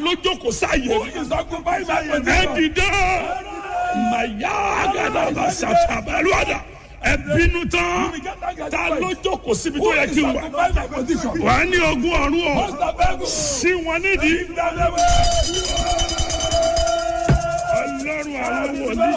ló jókòó sáyé Who is occupying my ẹ position? dìde màyà àgàdàbà ṣàtàbàlúwàdà ẹ bínú tán ta ló jókòó síbi tó Who yẹ is kí n wà occupying my position? wà á ní ogún ọ̀run ọ̀ Most of them sí wọn nídìí in the name of ọlọ́run àwọn wòlíì